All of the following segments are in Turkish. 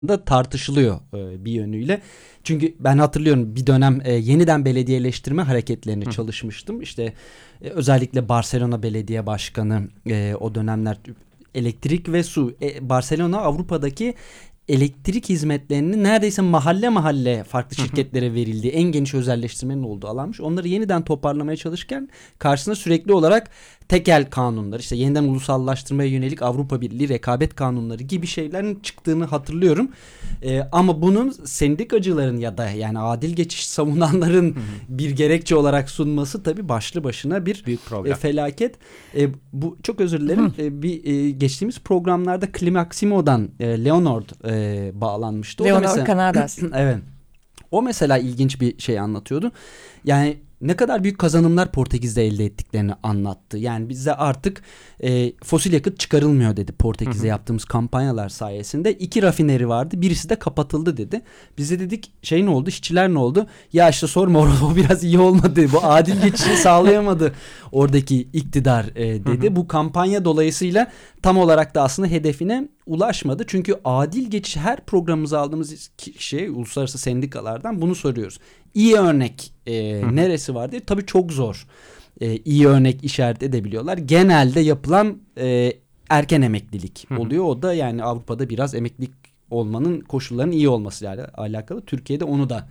da tartışılıyor bir yönüyle. Çünkü ben hatırlıyorum bir dönem yeniden belediyeleştirme hareketlerini çalışmıştım. İşte özellikle Barcelona Belediye Başkanı o dönemler elektrik ve su. Barcelona Avrupa'daki elektrik hizmetlerinin neredeyse mahalle mahalle farklı şirketlere verildiği en geniş özelleştirmenin olduğu alanmış. Onları yeniden toparlamaya çalışırken karşısına sürekli olarak tekel kanunlar, işte yeniden ulusallaştırmaya yönelik Avrupa Birliği rekabet kanunları gibi şeylerin çıktığını hatırlıyorum. Ama bunun sendikacıların ya da yani adil geçiş savunanların bir gerekçe olarak sunması tabii başlı başına bir büyük problem. Felaket. Bu çok özür dilerim. Geçtiğimiz programlarda Climaximo'dan Leonard bağlanmıştı. Leonard Canadas. Evet. O mesela ilginç bir şey anlatıyordu. Yani ne kadar büyük kazanımlar Portekiz'de elde ettiklerini anlattı. Yani bizde artık fosil yakıt çıkarılmıyor dedi Portekiz'de yaptığımız kampanyalar sayesinde. 2 rafineri vardı. Birisi de kapatıldı dedi. Biz de dedik ne oldu? İşçiler ne oldu? Ya işte sorma o biraz iyi olmadı. Bu adil geçişi sağlayamadı oradaki iktidar dedi. Bu kampanya dolayısıyla tam olarak da aslında hedefine ulaşmadı. Çünkü adil geçiş her programımıza aldığımız uluslararası sendikalardan bunu soruyoruz. İyi örnek neresi var diye. Tabii çok zor. İyi örnek işaret edebiliyorlar. Genelde yapılan erken emeklilik oluyor. O da yani Avrupa'da biraz emeklilik olmanın koşullarının iyi olmasıyla alakalı. Türkiye'de onu da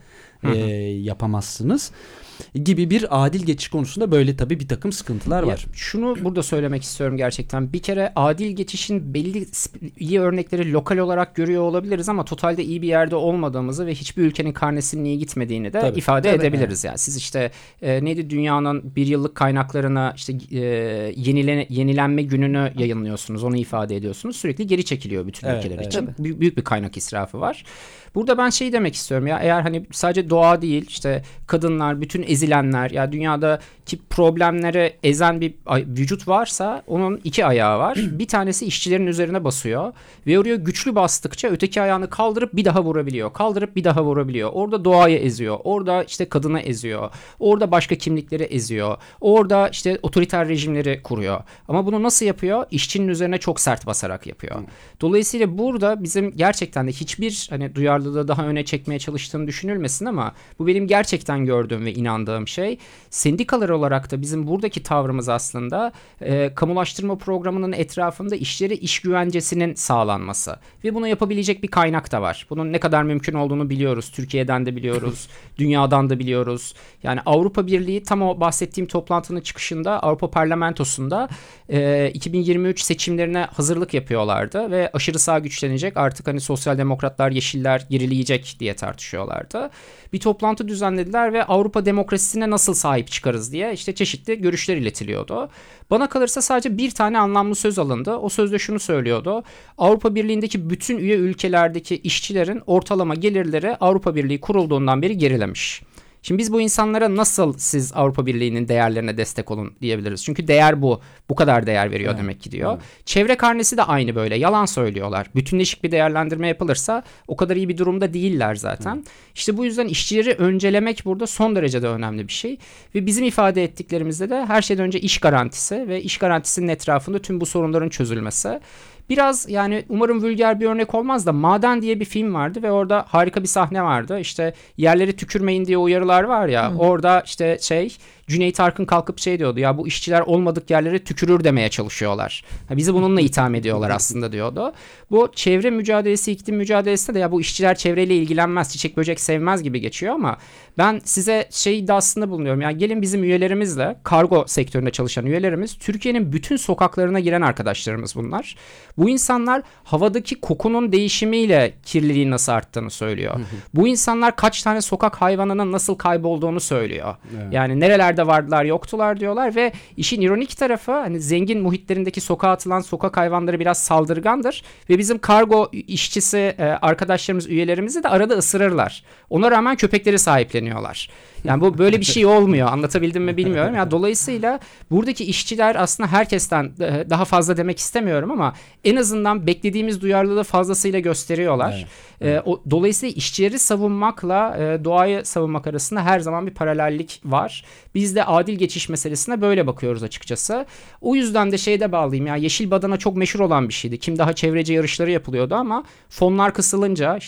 yapamazsınız gibi bir adil geçiş konusunda böyle tabii bir takım sıkıntılar var. Şunu burada söylemek istiyorum gerçekten. Bir kere adil geçişin belli iyi örnekleri lokal olarak görüyor olabiliriz ama totalde iyi bir yerde olmadığımızı ve hiçbir ülkenin karnesinin iyi gitmediğini de ifade edebiliriz. Yani siz işte neydi dünyanın bir yıllık kaynaklarına işte yenilenme gününü yayınlıyorsunuz. Onu ifade ediyorsunuz. Sürekli geri çekiliyor bütün ülkeler için. Büyük bir kaynak israfı var. Burada ben demek istiyorum ya, eğer hani sadece doğa değil, işte kadınlar, bütün ezilenler, ya dünyadaki problemleri ezen bir vücut varsa onun 2 ayağı var. Bir tanesi işçilerin üzerine basıyor ve oraya güçlü bastıkça öteki ayağını kaldırıp bir daha vurabiliyor. Kaldırıp bir daha vurabiliyor. Orada doğayı eziyor. Orada işte kadını eziyor. Orada başka kimlikleri eziyor. Orada işte otoriter rejimleri kuruyor. Ama bunu nasıl yapıyor? İşçinin üzerine çok sert basarak yapıyor. Dolayısıyla burada bizim gerçekten de hiçbir hani duyarlılığı daha öne çekmeye çalıştığını düşünülmesin ama bu benim gerçekten gördüğüm ve inandığım şey. Sendikalar olarak da bizim buradaki tavrımız aslında kamulaştırma programının etrafında işçilere iş güvencesinin sağlanması ve bunu yapabilecek bir kaynak da var. Bunun ne kadar mümkün olduğunu biliyoruz. Türkiye'den de biliyoruz. Dünyadan da biliyoruz. Yani Avrupa Birliği tam o bahsettiğim toplantının çıkışında Avrupa Parlamentosu'nda 2023 seçimlerine hazırlık yapıyorlardı ve aşırı sağ güçlenecek, artık hani sosyal demokratlar, yeşiller gerileyecek diye tartışıyorlardı. Bir toplantı düzenlediler ve Avrupa demokrasisine nasıl sahip çıkarız diye işte çeşitli görüşler iletiliyordu. Bana kalırsa sadece bir tane anlamlı söz alındı. O sözde şunu söylüyordu: Avrupa Birliği'ndeki bütün üye ülkelerdeki işçilerin ortalama gelirleri Avrupa Birliği kurulduğundan beri gerilemiş. Şimdi biz bu insanlara nasıl siz Avrupa Birliği'nin değerlerine destek olun diyebiliriz? Çünkü değer bu. Bu kadar değer veriyor demek ki diyor. Çevre karnesi de aynı böyle. Yalan söylüyorlar. Bütünleşik bir değerlendirme yapılırsa o kadar iyi bir durumda değiller zaten. İşte bu yüzden işçileri öncelemek burada son derece de önemli bir şey. Ve bizim ifade ettiklerimizde de her şeyden önce iş garantisi ve iş garantisinin etrafında tüm bu sorunların çözülmesi. Biraz yani umarım vulgar bir örnek olmaz da Maden diye bir film vardı ve orada harika bir sahne vardı. İşte yerlere tükürmeyin diye uyarılar var ya. Orada işte Cüneyt Arkın kalkıp diyordu: ya bu işçiler olmadık yerlere tükürür demeye çalışıyorlar. Bizi bununla itham ediyorlar aslında diyordu. Bu çevre mücadelesi, iklim mücadelesinde de ya bu işçiler çevreyle ilgilenmez, çiçek böcek sevmez gibi geçiyor ama ben size iddiasında bulunuyorum. Yani gelin bizim üyelerimizle, kargo sektöründe çalışan üyelerimiz, Türkiye'nin bütün sokaklarına giren arkadaşlarımız bunlar. Bu insanlar havadaki kokunun değişimiyle kirliliğin nasıl arttığını söylüyor. Bu insanlar kaç tane sokak hayvanının nasıl kaybolduğunu söylüyor. Yani nerelerde vardılar yoktular diyorlar ve işin ironik tarafı, hani zengin muhitlerindeki sokağa atılan sokak hayvanları biraz saldırgandır ve bizim kargo işçisi arkadaşlarımız, üyelerimizi de arada ısırırlar. Ona rağmen köpekleri sahipleniyorlar. Yani bu böyle bir şey olmuyor. Anlatabildim mi bilmiyorum. Yani dolayısıyla buradaki işçiler aslında herkesten daha fazla demek istemiyorum ama en azından beklediğimiz duyarlılığı fazlasıyla gösteriyorlar. Dolayısıyla işçileri savunmakla doğayı savunmak arasında her zaman bir paralellik var. Biz Biz de adil geçiş meselesine böyle bakıyoruz açıkçası. O yüzden de şeyde bağlayayım ya, yeşil badana çok meşhur olan bir şeydi. Kim daha çevreci yarışları yapılıyordu ama fonlar kısılınca